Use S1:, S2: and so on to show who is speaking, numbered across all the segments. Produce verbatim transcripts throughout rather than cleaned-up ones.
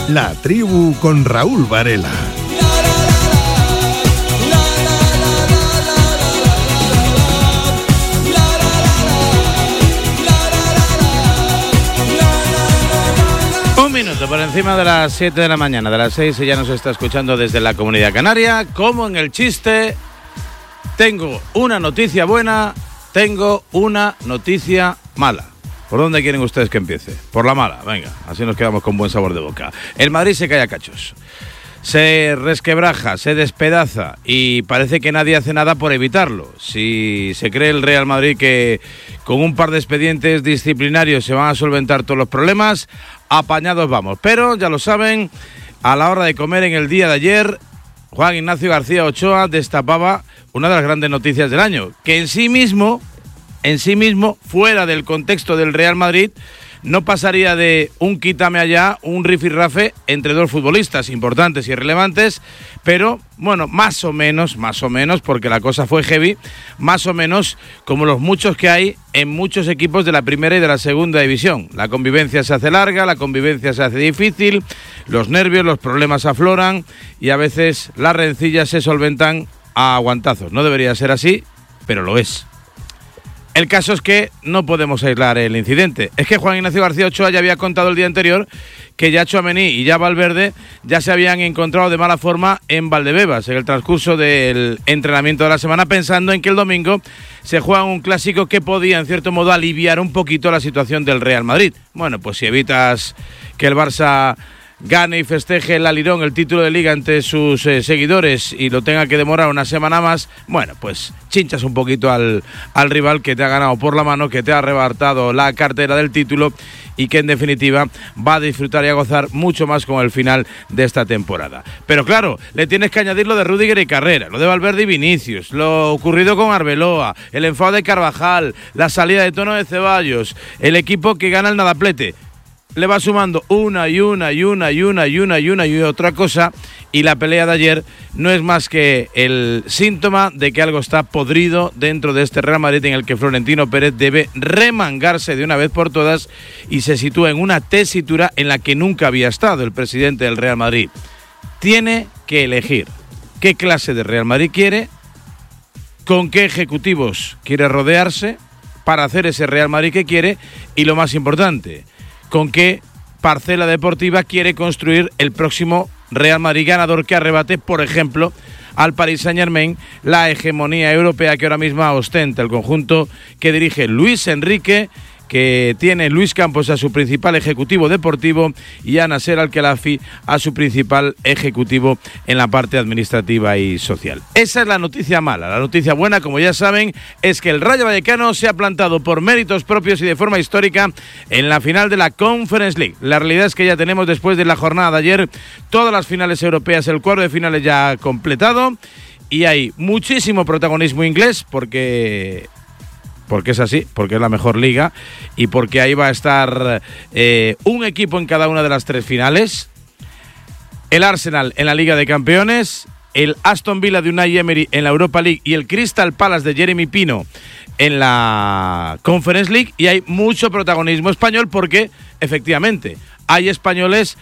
S1: La Tribu con Raúl Varela.
S2: Un minuto por encima de las siete de la mañana, de las seis, y ya nos está escuchando desde la Comunidad Canaria. Como en el chiste, tengo una noticia buena, tengo una noticia mala. ¿Por dónde quieren ustedes que empiece? Por la mala, venga, así nos quedamos con buen sabor de boca. El Madrid se cae a cachos, se resquebraja, se despedaza y parece que nadie hace nada por evitarlo. Si se cree el Real Madrid que con un par de expedientes disciplinarios se van a solventar todos los problemas, apañados vamos. Pero, ya lo saben, a la hora de comer en el día de ayer, Juan Ignacio García Ochoa destapaba una de las grandes noticias del año, que en sí mismo, en sí mismo, fuera del contexto del Real Madrid, no pasaría de un quítame allá, un rifirrafe entre dos futbolistas importantes y relevantes, pero, bueno, más o menos, más o menos, porque la cosa fue heavy, más o menos como los muchos que hay en muchos equipos de la primera y de la segunda división. La convivencia se hace larga, la convivencia se hace difícil, los nervios, los problemas afloran y a veces las rencillas se solventan a aguantazos. No debería ser así, pero lo es. El caso es que no podemos aislar el incidente. Es que Juan Ignacio García Ochoa ya había contado el día anterior que ya Tchouaméni y ya Valverde ya se habían encontrado de mala forma en Valdebebas en el transcurso del entrenamiento de la semana, pensando en que el domingo se juega un clásico que podía, en cierto modo, aliviar un poquito la situación del Real Madrid. Bueno, pues si evitas que el Barça gane y festeje el alirón, el título de Liga ante sus eh, seguidores y lo tenga que demorar una semana más, bueno, pues chinchas un poquito al, al rival que te ha ganado por la mano, que te ha arrebatado la cartera del título y que en definitiva va a disfrutar y a gozar mucho más con el final de esta temporada. Pero claro, le tienes que añadir lo de Rüdiger y Carrera, lo de Valverde y Vinicius, lo ocurrido con Arbeloa, el enfado de Carvajal, la salida de tono de Ceballos, el equipo que gana el nadaplete. Le va sumando una y una y una y una y una y una y otra cosa, y la pelea de ayer no es más que el síntoma de que algo está podrido dentro de este Real Madrid, en el que Florentino Pérez debe remangarse de una vez por todas y se sitúa en una tesitura en la que nunca había estado el presidente del Real Madrid. Tiene que elegir qué clase de Real Madrid quiere, con qué ejecutivos quiere rodearse para hacer ese Real Madrid que quiere y, lo más importante, con qué parcela deportiva quiere construir el próximo Real Madrid ganador que arrebate, por ejemplo, al Paris Saint-Germain la hegemonía europea que ahora mismo ostenta el conjunto que dirige Luis Enrique, que tiene Luis Campos a su principal ejecutivo deportivo y a Nasser Al-Khelaifi a su principal ejecutivo en la parte administrativa y social. Esa es la noticia mala. La noticia buena, como ya saben, es que el Rayo Vallecano se ha plantado por méritos propios y de forma histórica en la final de la Conference League. La realidad es que ya tenemos, después de la jornada de ayer, todas las finales europeas, el cuadro de finales ya completado, y hay muchísimo protagonismo inglés porque... porque es así, porque es la mejor liga y porque ahí va a estar eh, un equipo en cada una de las tres finales. El Arsenal en la Liga de Campeones, el Aston Villa de Unai Emery en la Europa League y el Crystal Palace de Jeremy Pino en la Conference League, y hay mucho protagonismo español porque, efectivamente, hay españoles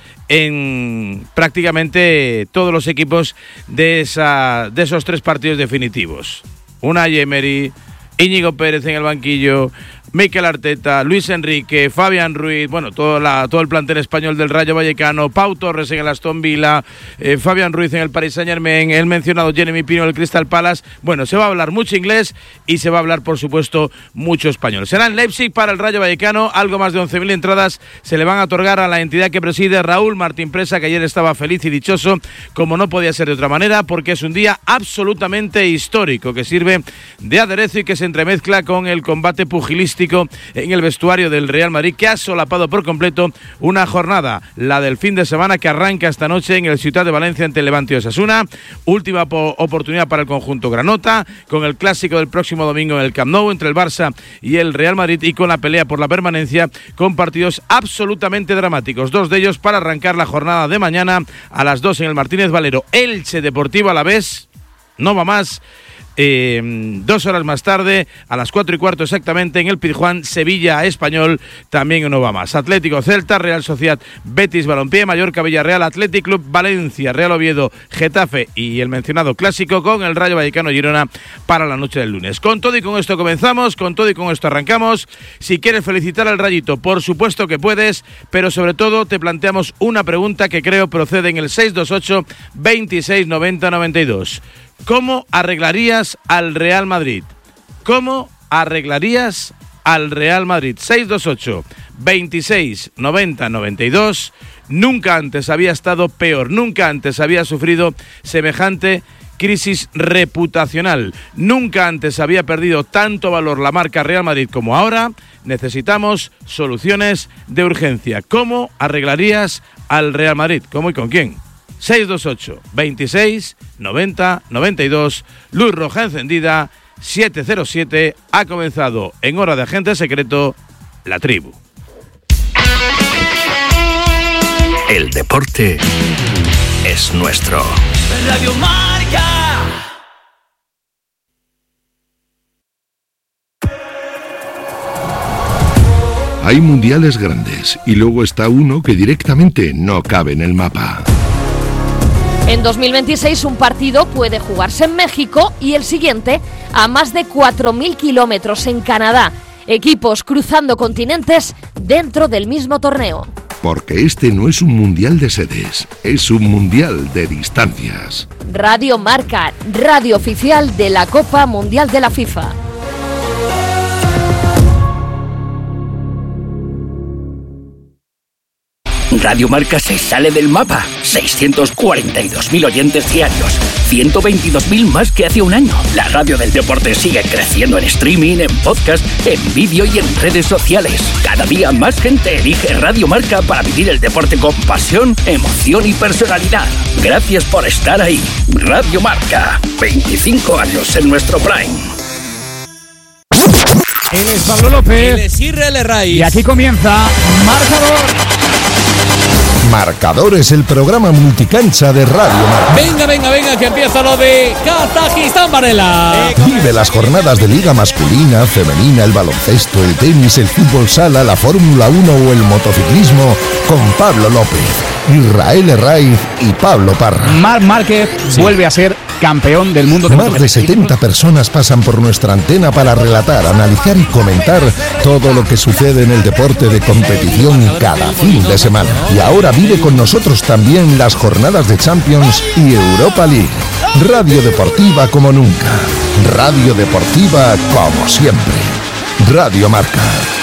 S2: en prácticamente todos los equipos de, esa, de esos tres partidos definitivos. Unai Emery, Íñigo Pérez en el banquillo, Mikel Arteta, Luis Enrique, Fabián Ruiz, bueno, todo, la, todo el plantel español del Rayo Vallecano, Pau Torres en el Aston Villa, eh, Fabián Ruiz en el Paris Saint-Germain, el mencionado Jeremy Pino en el Crystal Palace. Bueno, se va a hablar mucho inglés y se va a hablar, por supuesto, mucho español. Será en Leipzig para el Rayo Vallecano, algo más de once mil entradas se le van a otorgar a la entidad que preside Raúl Martín Presa, que ayer estaba feliz y dichoso, como no podía ser de otra manera, porque es un día absolutamente histórico que sirve de aderezo y que se entremezcla con el combate pugilístico en el vestuario del Real Madrid, que ha solapado por completo una jornada, la del fin de semana, que arranca esta noche en el Ciutat de Valencia ante el Levante y Osasuna. Última po- oportunidad para el conjunto granota, con el clásico del próximo domingo en el Camp Nou entre el Barça y el Real Madrid, y con la pelea por la permanencia, con partidos absolutamente dramáticos, dos de ellos para arrancar la jornada de mañana a las dos en el Martínez Valero. Elche Deportivo Alavés, no va más, eh, dos horas más tarde, a las cuatro y cuarto exactamente, en el Pizjuán, Sevilla Español, también no va más. Atlético Celta, Real Sociedad, Betis Balompié, Mallorca Villarreal, Athletic Club Valencia, Real Oviedo, Getafe y el mencionado clásico con el Rayo Vallecano Girona para la noche del lunes. Con todo y con esto comenzamos, con todo y con esto arrancamos. Si quieres felicitar al Rayito, por supuesto que puedes, pero sobre todo te planteamos una pregunta que creo procede en el seis dos ocho, veintiséis, noventa, noventa y dos. ¿Cómo arreglarías al Real Madrid? ¿Cómo arreglarías al Real Madrid? seis dos ocho, veintiséis, noventa, noventa y dos. Nunca antes había estado peor, nunca antes había sufrido semejante crisis reputacional, nunca antes había perdido tanto valor la marca Real Madrid como ahora. Necesitamos soluciones de urgencia. ¿Cómo arreglarías al Real Madrid? ¿Cómo y con quién? seis dos ocho, veintiséis, noventa, noventa y dos, luz roja encendida, siete cero siete, ha comenzado en hora de agente secreto, La Tribu.
S3: El deporte es nuestro.
S4: Radio Marca.
S1: Hay mundiales grandes y luego está uno que directamente no cabe en el mapa.
S5: En dos mil veintiséis un partido puede jugarse en México y el siguiente a más de cuatro mil kilómetros en Canadá. Equipos cruzando continentes dentro del mismo torneo.
S1: Porque este no es un mundial de sedes, es un mundial de distancias.
S5: Radio Marca, radio oficial de la Copa Mundial de la FIFA.
S3: Radio Marca se sale del mapa. seiscientos cuarenta y dos mil oyentes diarios. ciento veintidós mil más que hace un año. La radio del deporte sigue creciendo en streaming, en podcast, en vídeo y en redes sociales. Cada día más gente elige Radio Marca para vivir el deporte con pasión, emoción y personalidad. Gracias por estar ahí. Radio Marca. veinticinco años en nuestro prime.
S6: Él es Pablo López.
S7: Él es Israel Raiz.
S6: Y aquí comienza Marcador.
S1: Marcador es el programa multicancha de Radio Marca.
S7: Venga, venga, venga, que empieza lo de Kazajistán, Varela.
S1: Vive las jornadas de liga masculina, femenina, el baloncesto, el tenis, el fútbol sala, la Fórmula uno o el motociclismo con Pablo López, Israel Raiz y Pablo Parra.
S6: Marc Márquez sí. vuelve a ser campeón del mundo. De
S1: Más de setenta personas pasan por nuestra antena para relatar, analizar y comentar todo lo que sucede en el deporte de competición cada fin de semana. Y ahora vive con nosotros también las jornadas de Champions y Europa League. Radio Deportiva como nunca. Radio Deportiva como siempre. Radio Marca.